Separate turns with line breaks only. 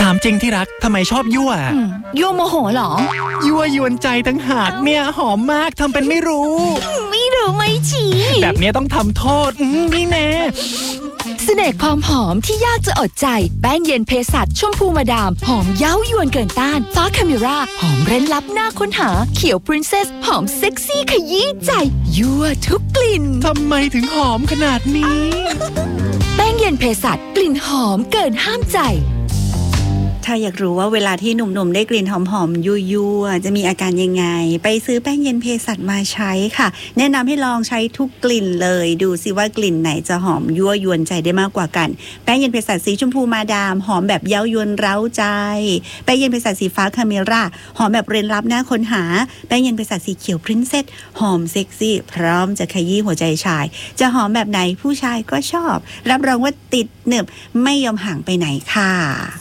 ามจริงที่รักทำไมชอบยั่ว
ยั่วโมโหเหรอ
ยั่วยวนใจตั้งหากเนี่ยหอมมากทำเป็นไม่รู้
ไม่รู้ไม่ชี้
แบบนี้ต้องทำโทษนี่แน่
เสน่ห์ความหอมที่ยากจะอดใจแป้งเย็นเภสัชชมพูมาดามหอมเย้ายวนเกินต้านฟ้าคาเมราหอมเร้นลับน่าค้นหาเขียวพรินเซสหอมเซ็กซี่ขยี้ใจยั่วทุกกลิ่น
ทำไมถึงหอมขนาดนี้
แป้งเย็นเภสัชกลิ่นหอมเกินห้ามใจ
ถ้าอยากรู้ว่าเวลาที่หนุ่มๆได้กลิ่นหอมๆยั่วๆจะมีอาการยังไงไปซื้อแป้งเย็นเภสัชมาใช้ค่ะแนะนำให้ลองใช้ทุกกลิ่นเลยดูสิว่ากลิ่นไหนจะหอมยั่วยวนใจได้มากกว่ากันแป้งเย็นเภสัชสีชมพูมาดามหอมแบบเย้ายวนเร้าใจแป้งเย็นเภสัชสีฟ้าคาเมราหอมแบบเร้นลับน่าค้นหาแป้งเย็นเภสัชสีเขียวพรินเซสหอมเซ็กซี่พร้อมจะขยี้หัวใจชายจะหอมแบบไหนผู้ชายก็ชอบรับรองว่าติดหนึบไม่ยอมห่างไปไหนค่ะ